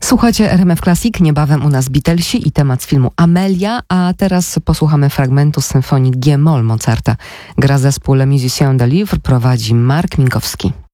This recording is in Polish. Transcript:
Słuchajcie RMF Classic, niebawem u nas Beatlesi i temat z filmu Amelia, a teraz posłuchamy fragmentu z symfonii G-moll Mozarta. Gra zespół Le Musiciens de Livre, prowadzi Mark Minkowski.